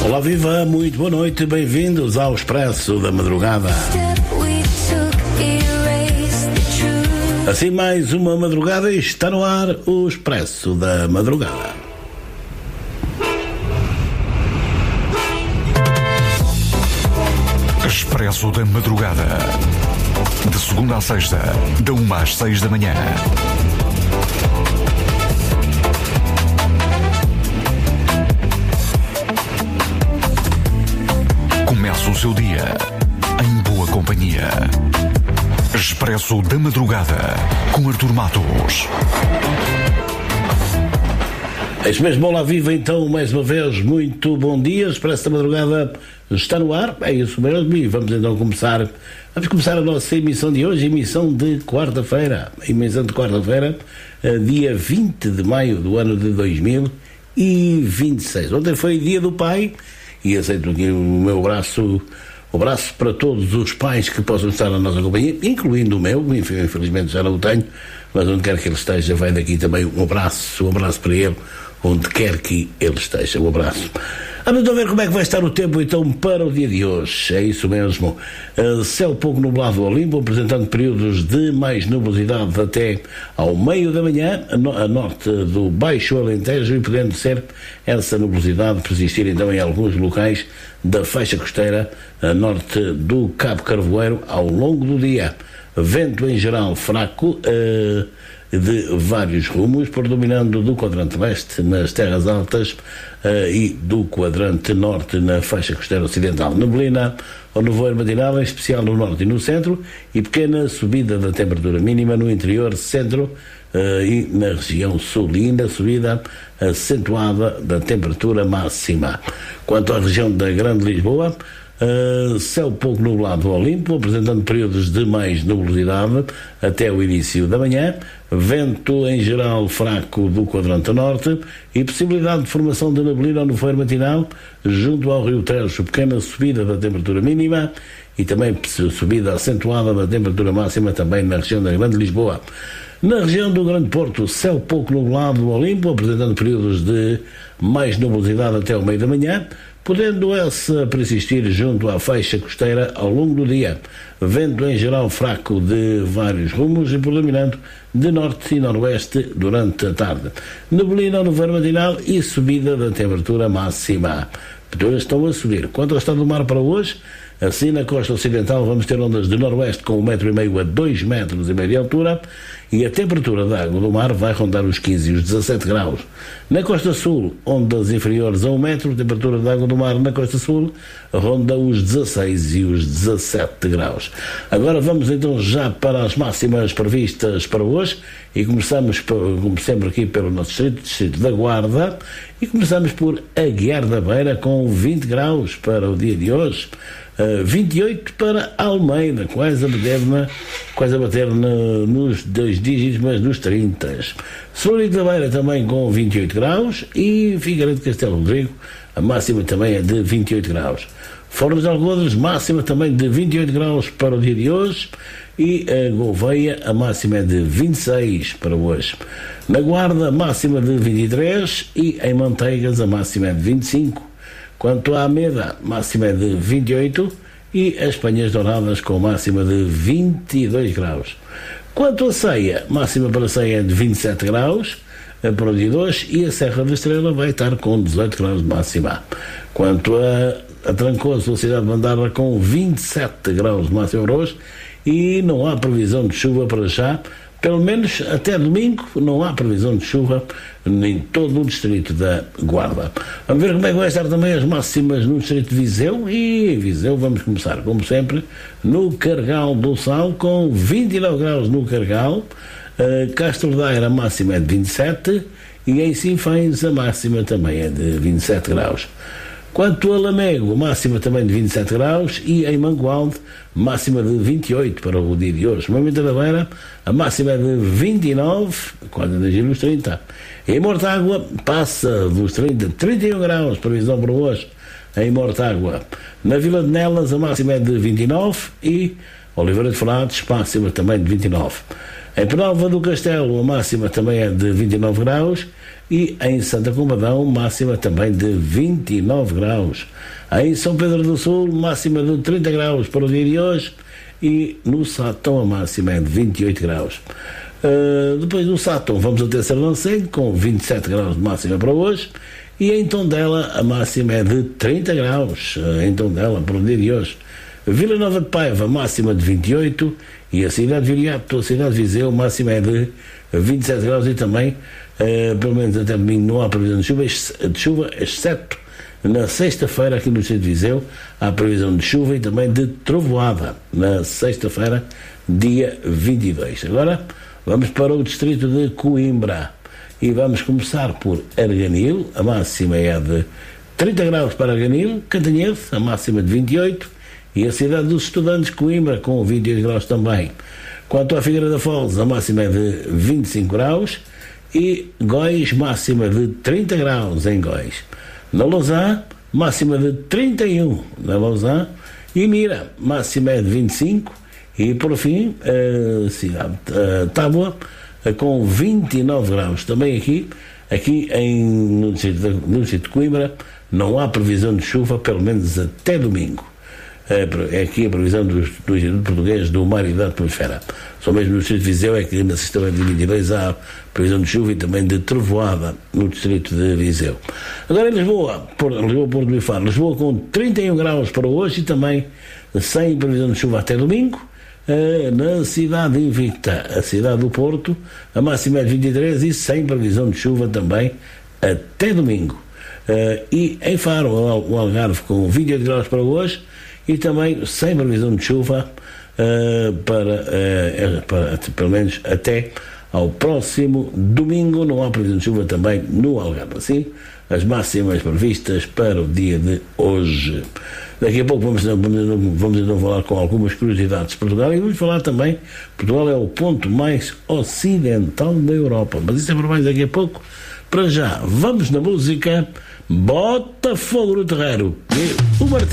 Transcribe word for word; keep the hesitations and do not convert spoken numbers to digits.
Olá, viva, muito boa noite, bem-vindos ao Expresso da Madrugada. Assim, mais uma madrugada e está no ar o Expresso da Madrugada. Expresso da Madrugada. De segunda a sexta, da uma às seis da manhã. Começa o seu dia em boa companhia. Expresso da Madrugada, com Artur Matos. É isso mesmo, olá, viva então, mais uma vez, muito bom dia. Expresso da Madrugada está no ar, é isso mesmo, e vamos então começar, vamos começar a nossa emissão de hoje, emissão de quarta-feira, emissão de quarta-feira, dia vinte de maio do ano de dois mil e vinte e seis. Ontem foi dia do pai, e aceito aqui o meu abraço, o abraço para todos os pais que possam estar na nossa companhia, incluindo o meu, infelizmente já não o tenho, mas onde quer que ele esteja, vai daqui também um abraço, um abraço para ele, onde quer que ele esteja, um abraço. Vamos então ver como é que vai estar o tempo então para o dia de hoje. É isso mesmo, uh, céu pouco nublado ao limpo, apresentando períodos de mais nubosidade até ao meio da manhã, a, no, a norte do Baixo Alentejo, e podendo ser essa nubosidade persistir então em alguns locais da faixa costeira a norte do Cabo Carvoeiro ao longo do dia. Vento em geral fraco, uh, de vários rumos, predominando do quadrante leste nas terras altas uh, e do quadrante norte na faixa costeira ocidental. Neblina ou nevoeiro matinal, em especial no norte e no centro, e pequena subida da temperatura mínima no interior, centro uh, e na região sul, e ainda subida acentuada da temperatura máxima. Quanto à região da Grande Lisboa, Uh, céu pouco nublado ao limpo, apresentando períodos de mais nubosidade até o início da manhã, vento em geral fraco do quadrante norte e possibilidade de formação de neblina ou nevoeiro matinal junto ao Rio Tejo, pequena subida da temperatura mínima e também subida acentuada da temperatura máxima também na região da Grande Lisboa. Na região do Grande Porto, céu pouco nublado ao limpo, apresentando períodos de mais nubosidade até o meio da manhã, podendo essa persistir junto à faixa costeira ao longo do dia. Vento em geral fraco de vários rumos e predominando de norte e noroeste durante a tarde. Neblina no nevoeiro matinal e subida da temperatura máxima. Temperaturas estão a subir. Quanto ao estado do mar para hoje, assim na costa ocidental vamos ter ondas de noroeste com um metro e meio a dois metros e meio de altura e a temperatura da água do mar vai rondar os quinze e os dezassete graus. Na costa sul, ondas inferiores a um metro, a temperatura da água do mar na costa sul ronda os dezasseis e os dezassete graus. Agora vamos então já para as máximas previstas para hoje e começamos, como sempre, aqui pelo nosso distrito, distrito da Guarda, e começamos por Aguiar da Beira com vinte graus para o dia de hoje. Uh, vinte e oito para Almeida, quase a bater, na, quase a bater na, nos dois dígitos, mas nos trinta. Solurico da Beira também com vinte e oito graus e Figueiredo de Castelo Rodrigo, a máxima também é de vinte e oito graus. Fornos de Algodres, máxima também de vinte e oito graus para o dia de hoje, e a Gouveia, a máxima é de vinte e seis para hoje. Na Guarda, máxima de vinte e três e em Manteigas a máxima é de vinte e cinco. Quanto à Ameda, máxima é de vinte e oito e as Penhas Douradas com máxima de vinte e dois graus. Quanto à Ceia, máxima para a Ceia é de vinte e sete graus para o dia de hoje e a Serra da Estrela vai estar com dezoito graus de máxima. Quanto a, a Trancoso, a cidade de Bandarra com vinte e sete graus de máxima para hoje e não há previsão de chuva para já. Pelo menos até domingo não há previsão de chuva em todo o distrito da Guarda. Vamos ver como é que vai estar também as máximas no distrito de Viseu, e em Viseu vamos começar, como sempre, no Carregal do Sal, com vinte e nove graus no Carregal. Uh, Castro Daire a máxima é de vinte e sete e em Sinfãs a máxima também é de vinte e sete graus. Quanto a Lamego, máxima também de vinte e sete graus e em Mangualde, máxima de vinte e oito para o dia de hoje. Moimenta da Beira, a máxima é de vinte e nove, quando atingir os trinta. Em Mortágua, passa dos trinta, trinta e um graus, previsão para hoje, em Mortágua. Na Vila de Nelas, a máxima é de vinte e nove e Oliveira de Frades, máxima também de vinte e nove. Em Penalva do Castelo, a máxima também é de vinte e nove graus. E em Santa Combadão, máxima também de vinte e nove graus. Em São Pedro do Sul, máxima de trinta graus para o dia de hoje. E no Sátão a máxima é de vinte e oito graus. Uh, depois do Sátão vamos até Sardancelho com vinte e sete graus de máxima para hoje. E em Tondela a máxima é de trinta graus, uh, em Tondela para o dia de hoje. Vila Nova de Paiva, máxima de vinte e oito. E a cidade de Viriato, a cidade de Viseu, máxima é de vinte e sete graus. E também, uh, pelo menos até domingo, não há previsão de chuva, de chuva exceto na sexta-feira aqui no distrito de Viseu há previsão de chuva e também de trovoada na sexta-feira, dia vinte e dois. Agora vamos para o distrito de Coimbra e vamos começar por Arganil. A máxima é de trinta graus para Arganil. Cantanhede, a máxima de vinte e oito, e a cidade dos estudantes, Coimbra, com vinte e oito graus também. Quanto à Figueira da Foz, a máxima é de vinte e cinco graus, e Góis, máxima de trinta graus em Góis. Na Lousã, máxima de trinta e um na Lousã, e Mira, máxima é de vinte e cinco, e por fim a cidade a Tábua com vinte e nove graus. Também aqui, aqui em, no, distrito de, no distrito de Coimbra não há previsão de chuva, pelo menos até domingo. É aqui a previsão do, do Instituto Português do Mar e da Atmosfera. Só mesmo no distrito de Viseu é que na sexta-feira de vinte e dois há previsão de chuva e também de trovoada no distrito de Viseu. Agora em Lisboa, por, Lisboa, Porto e Faro, Lisboa com trinta e um graus para hoje e também sem previsão de chuva até domingo. Na cidade invicta, a cidade do Porto, a máxima é de vinte e três e sem previsão de chuva também até domingo. E em Faro, o Algarve com vinte e oito graus para hoje e também sem previsão de chuva uh, para, uh, para, pelo menos até ao próximo domingo. Não há previsão de chuva também no Algarve. Assim, as máximas previstas para o dia de hoje. Daqui a pouco vamos, vamos, vamos então falar com algumas curiosidades de Portugal e vamos falar também, Portugal é o ponto mais ocidental da Europa, mas isso é para mais daqui a pouco. Para já, vamos na música Bota Fogo no Terreiro, o Martim.